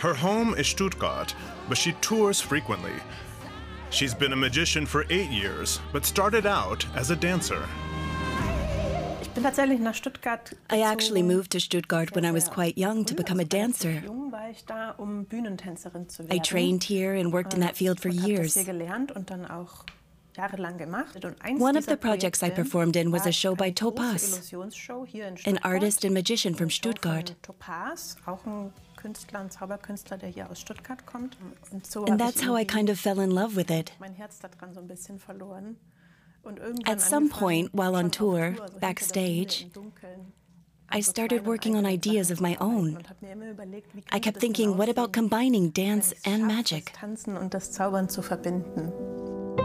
Her home is Stuttgart, but she tours frequently. She's been a magician for 8 years, but started out as a dancer. I actually moved to Stuttgart when I was quite young to become a dancer. I trained here and worked in that field for years. One of the projects I performed in was a show by Topaz, an artist and magician from Stuttgart. And that's how I kind of fell in love with it. At some point, while on tour, backstage, I started working on ideas of my own. I kept thinking, what about combining dance and magic?